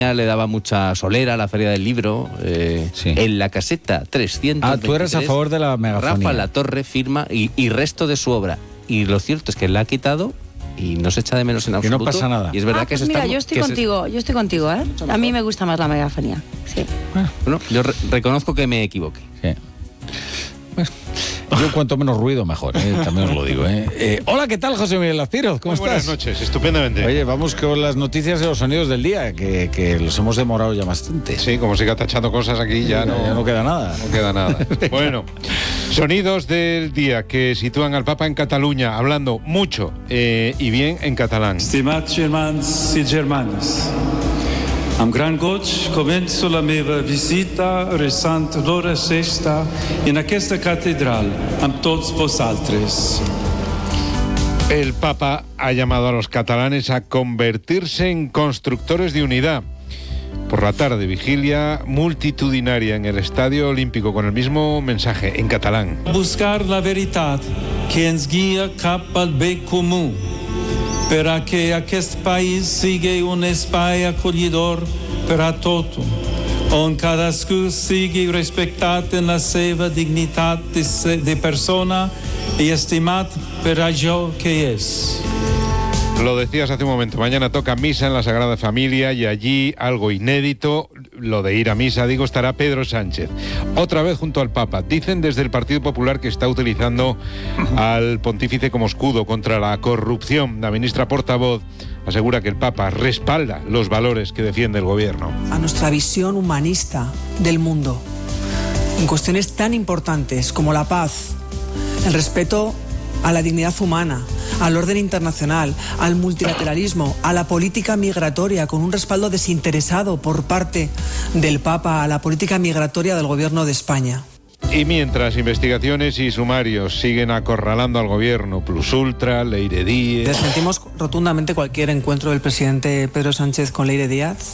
le daba mucha solera a la Feria del Libro. Sí. En la caseta 323. Tú eres a favor de la megafonía. Rafa Latorre firma y resto de su obra. Y lo cierto es que la ha quitado y no se echa de menos en absoluto. Y no pasa nada. Y es verdad que pues se mira, está... yo estoy contigo, ¿eh? A mí me gusta más la megafonía, sí. Bueno, yo reconozco que me equivoqué. Sí. Bueno, yo cuanto menos ruido mejor, también os lo digo. Hola, ¿qué tal, José Miguel Lazpiroz? ¿Cómo estás? Buenas noches, estupendamente. Oye, vamos con las noticias de los sonidos del día, que los hemos demorado ya bastante. Sí, como siga tachando cosas aquí, ya no queda nada. No queda nada. Bueno, sonidos del día que sitúan al Papa en Cataluña, hablando mucho y bien en catalán. Estimats germans i germanes, amb gran goig començo la meva visita resant l'hora sexta en aquesta catedral amb tots vosaltres. El Papa ha llamado a los catalanes a convertirse en constructores de unidad. Por la tarde, vigilia multitudinaria en el Estadio Olímpico con el mismo mensaje en catalán. Buscar la veritat que ens guia cap al bé comú, per a que aquest país sigui un espai acollidor per a tothom, on cadascú sigui respectat en la seva dignitat de persona i estimat per allò que és. Lo decías hace un momento, mañana toca misa en la Sagrada Familia y allí algo inédito, lo de ir a misa, digo, estará Pedro Sánchez. Otra vez junto al Papa. Dicen desde el Partido Popular que está utilizando al pontífice como escudo contra la corrupción. La ministra portavoz asegura que el Papa respalda los valores que defiende el gobierno. A nuestra visión humanista del mundo, en cuestiones tan importantes como la paz, el respeto a la dignidad humana, al orden internacional, al multilateralismo, a la política migratoria, con un respaldo desinteresado por parte del Papa a la política migratoria del Gobierno de España. Y mientras investigaciones y sumarios siguen acorralando al gobierno, Plus Ultra, Leire Díez... Desmentimos rotundamente cualquier encuentro del presidente Pedro Sánchez con Leire Díez.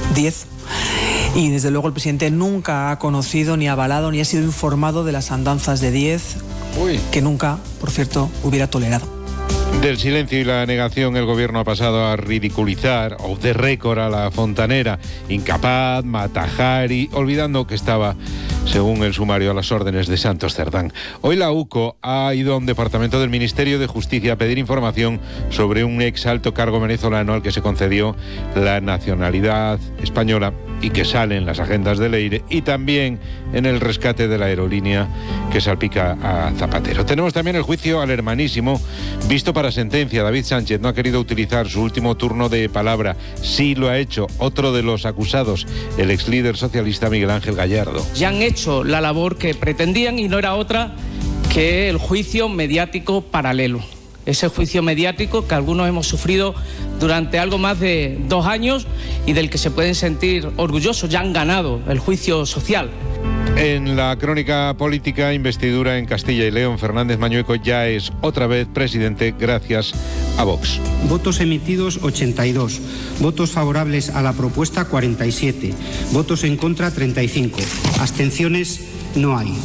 Y desde luego el presidente nunca ha conocido, ni avalado, ni ha sido informado de las andanzas de Díez, que nunca, por cierto, hubiera tolerado. Del silencio y la negación, el gobierno ha pasado a ridiculizar, off the record, a la fontanera, incapaz, Matajari, olvidando que estaba, según el sumario, a las órdenes de Santos Cerdán. Hoy la UCO ha ido a un departamento del Ministerio de Justicia a pedir información sobre un ex alto cargo venezolano al que se concedió la nacionalidad española y que sale en las agendas de Leire, y también en el rescate de la aerolínea que salpica a Zapatero. Tenemos también el juicio al hermanísimo, visto para sentencia. David Sánchez no ha querido utilizar su último turno de palabra. Sí lo ha hecho otro de los acusados, el ex líder socialista Miguel Ángel Gallardo. Ya han hecho la labor que pretendían y no era otra que el juicio mediático paralelo. Ese juicio mediático que algunos hemos sufrido durante algo más de 2 años y del que se pueden sentir orgullosos. Ya han ganado el juicio social. En la crónica política, investidura en Castilla y León. Fernández Mañueco ya es otra vez presidente gracias a Vox. Votos emitidos 82, votos favorables a la propuesta 47, votos en contra 35, abstenciones no hay.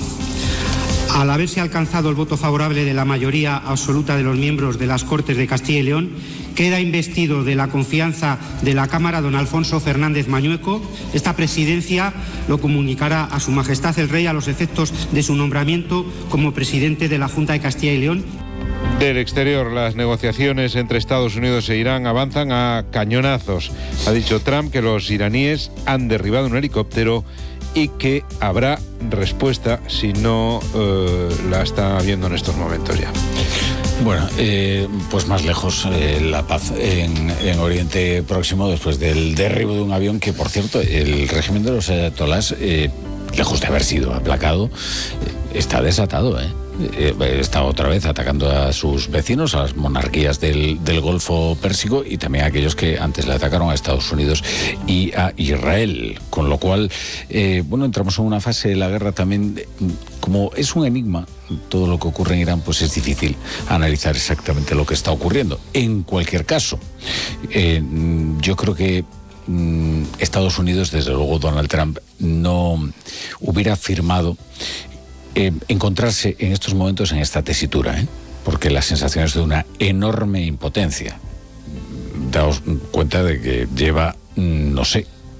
Al haberse alcanzado el voto favorable de la mayoría absoluta de los miembros de las Cortes de Castilla y León, queda investido de la confianza de la Cámara don Alfonso Fernández Mañueco. Esta presidencia lo comunicará a Su Majestad el Rey a los efectos de su nombramiento como presidente de la Junta de Castilla y León. Del exterior, las negociaciones entre Estados Unidos e Irán avanzan a cañonazos. Ha dicho Trump que los iraníes han derribado un helicóptero y que habrá respuesta si no la está habiendo en estos momentos ya. Bueno, pues más lejos, la paz en Oriente Próximo después del derribo de un avión que, por cierto, el régimen de los ayatolás, lejos de haber sido aplacado, está desatado, está otra vez atacando a sus vecinos, a las monarquías del Golfo Pérsico y también a aquellos que antes le atacaron a Estados Unidos y a Israel. Con lo cual, entramos en una fase de la guerra también, como es un enigma todo lo que ocurre en Irán, pues es difícil analizar exactamente lo que está ocurriendo. En cualquier caso, yo creo que Estados Unidos, desde luego Donald Trump, no hubiera firmado encontrarse en estos momentos en esta tesitura, porque la sensación es de una enorme impotencia. Daos cuenta de que lleva, no sé,